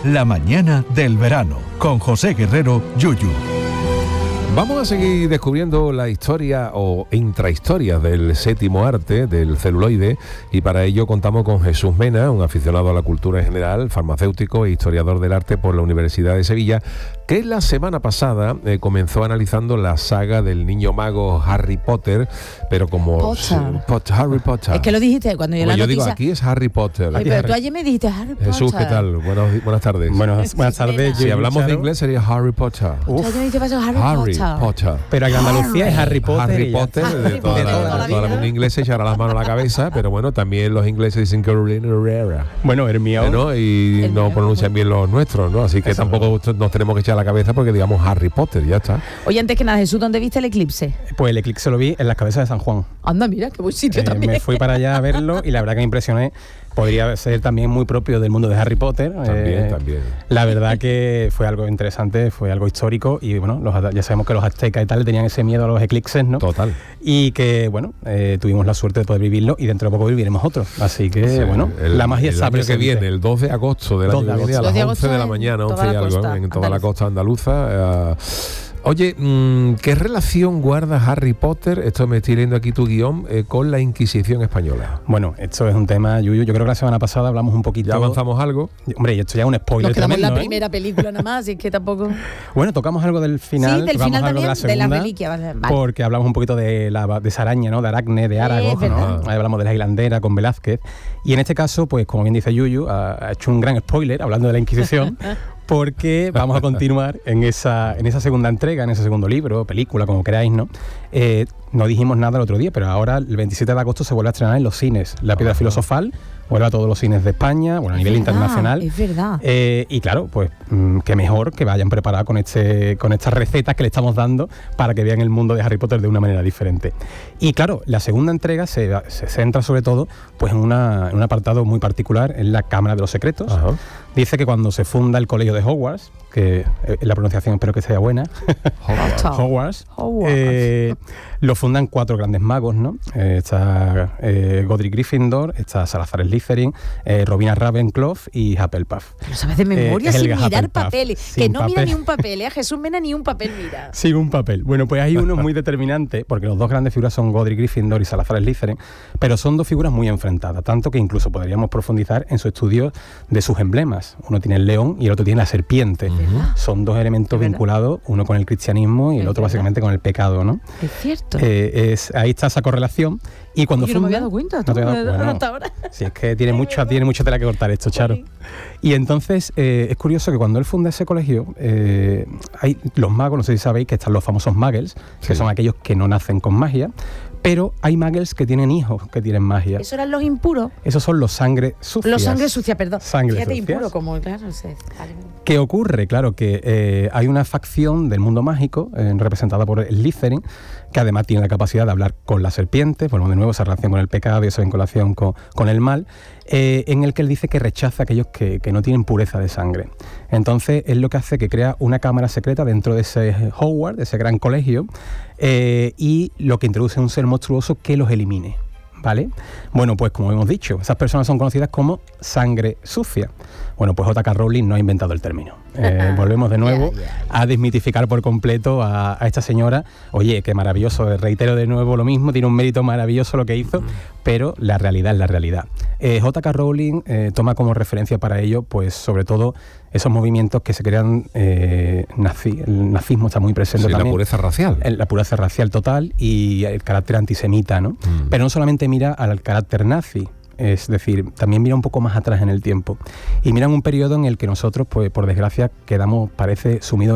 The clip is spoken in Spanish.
la mañana del verano, con José Guerrero, Yuyu. Vamos a seguir descubriendo la historia o intrahistoria del séptimo arte, del celuloide, y para ello contamos con Jesús Mena, un aficionado a la cultura en general, farmacéutico e historiador del arte por la Universidad de Sevilla, que la semana pasada comenzó analizando la saga del niño mago Harry Potter, pero como... Harry Potter. Es que lo dijiste cuando yo la yo noticia... digo, aquí es Harry Potter. Ay, pero tú ayer me dijiste Harry Potter. Jesús, ¿qué tal? Buenas tardes. Buenas tardes. Si hablamos de inglés sería Harry Potter. Harry Potter. Pero en Andalucía es Harry Potter. Harry Potter, de toda la mundo inglés se echará la mano a la cabeza, pero bueno, también los ingleses dicen Carolina Herrera. Bueno, Hermione. ¿No? Y no pronuncian bien los nuestros, ¿no? Así que Eso tampoco nos tenemos que echar la cabeza porque digamos Harry Potter, ya está. Oye, antes que nada, Jesús, ¿dónde viste el eclipse? Pues el eclipse lo vi en las Cabezas de San Juan. Anda, mira, qué buen sitio también. Me fui para allá a verlo y la verdad que me impresioné. Podría ser también muy propio del mundo de Harry Potter. También. La verdad que fue algo interesante, fue algo histórico y bueno, ya sabemos que los aztecas y tal tenían ese miedo a los eclipses, ¿no? Total. Y que bueno, tuvimos la suerte de poder vivirlo y dentro de poco viviremos otro. Así que bueno, la magia está presente. El año que viene, el 2 de agosto del año que viene, a las 11 de la mañana, 11 y algo, en toda la costa andaluza. Oye, ¿qué relación guarda Harry Potter, esto me estoy leyendo aquí tu guión, con la Inquisición española? Bueno, esto es un tema, Yuyu, yo creo que la semana pasada hablamos un poquito... ¿Ya avanzamos algo? Hombre, y esto ya es un spoiler. Nos quedamos en la tremendo, primera película nada más, así que tampoco... Bueno, tocamos algo del final. Sí, del final también, de la segunda, de la reliquia. Vale. Porque hablamos un poquito de esa araña, ¿no? De Aracne, de Aragog, ¿no? Ahí hablamos de la hilandera con Velázquez. Y en este caso, pues como bien dice Yuyu, ha hecho un gran spoiler hablando de la Inquisición. Porque vamos a continuar en esa segunda entrega, en ese segundo libro, película, como queráis, ¿no? No dijimos nada el otro día, pero ahora el 27 de agosto se vuelve a estrenar en los cines La Piedra Filosofal, vuelve a todos los cines de España, bueno, a nivel internacional. Es verdad. Y claro, pues qué mejor que vayan preparados con estas recetas que le estamos dando para que vean el mundo de Harry Potter de una manera diferente. Y claro, la segunda entrega se centra sobre todo pues en un apartado muy particular, en la Cámara de los Secretos. Ajá. Dice que cuando se funda el colegio de Hogwarts, que la pronunciación espero que sea buena, Hogwarts, lo fundan 4 grandes magos, ¿no? Está Godric Gryffindor, está Salazar Slytherin, Rowena Ravenclaw y Hufflepuff. Lo sabes de memoria sin mirar Hufflepuff, papeles. Que no mira ni un papel, Jesús Mena ni un papel mira. Sin un papel. Bueno, pues hay uno muy determinante, porque los dos grandes figuras son Godric Gryffindor y Salazar Slytherin, pero son dos figuras muy enfrentadas, tanto que incluso podríamos profundizar en su estudio de sus emblemas. Uno tiene el león y el otro tiene la serpiente. Son dos elementos vinculados, uno con el cristianismo y el otro básicamente con el pecado, ¿no? Es cierto. Ahí está esa correlación. Y cuando no me había dado cuenta. Hasta ahora. Si es que tiene mucha tela que cortar esto, Charo. Y entonces es curioso que cuando él funda ese colegio, hay los magos, no sé si sabéis que están los famosos muggles, que son aquellos que no nacen con magia, pero hay muggles que tienen hijos que tienen magia. ¿Esos eran los impuros? Esos son los sangre sucias. Los sangre sucia, perdón. Fíjate, sucias. Impuro, como claro, no sé. Vale. ¿Qué ocurre? Claro que hay una facción del mundo mágico representada por Slytherin, que además tiene la capacidad de hablar con la serpiente, bueno, de nuevo esa relación con el pecado y esa vinculación con el mal, en el que él dice que rechaza a aquellos que no tienen pureza de sangre. Entonces es lo que hace que crea una cámara secreta dentro de ese Hogwarts, de ese gran colegio, y lo que introduce un ser monstruoso que los elimine. ¿Vale? Bueno, pues como hemos dicho, esas personas son conocidas como sangre sucia. Bueno, pues J.K. Rowling no ha inventado el término. Volvemos de nuevo a desmitificar por completo a esta señora. Oye, qué maravilloso, reitero de nuevo lo mismo, tiene un mérito maravilloso lo que hizo, pero la realidad es la realidad. J.K. Rowling toma como referencia para ello, pues sobre todo esos movimientos que se crean, el nazismo está muy presente también. La pureza racial. La pureza racial total y el carácter antisemita, ¿no? Pero no solamente mira al carácter nazi, es decir, también mira un poco más atrás en el tiempo. Y mira un periodo en el que nosotros, pues por desgracia, quedamos, parece, sumidos